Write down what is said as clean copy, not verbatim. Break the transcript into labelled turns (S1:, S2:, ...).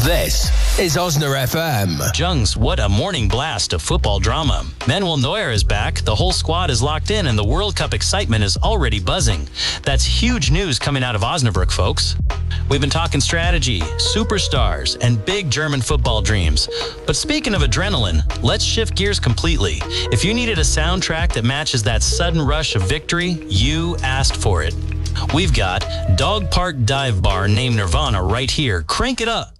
S1: This is Osner FM.
S2: Jungs, what a morning blast of football drama. Manuel Neuer is back, the whole squad is locked in, and the World Cup excitement is already buzzing. That's huge news coming out of Osnabrück, folks. We've been talking strategy, superstars, and big German football dreams. But speaking of adrenaline, let's shift gears completely. If you needed a soundtrack that matches that sudden rush of victory, you asked for it. We've got Dog Park Dive Bar named Nirvana right here. Crank it up.